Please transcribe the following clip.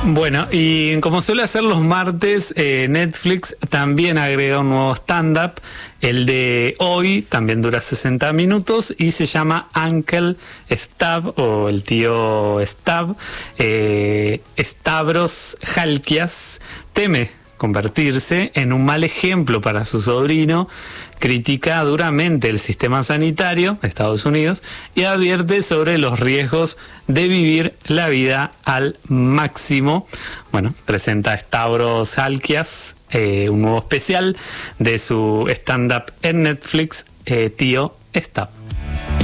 Bueno, y como suele hacer los martes, Netflix también agrega un nuevo stand-up. El de hoy también dura 60 minutos y se llama Uncle Stab, o el tío Stab. Stavros Halkias teme convertirse en un mal ejemplo para su sobrino, critica duramente el sistema sanitario de Estados Unidos y advierte sobre los riesgos de vivir la vida al máximo. Bueno, presenta a Stavros Halkias un nuevo especial de su stand-up en Netflix, Tío Stab.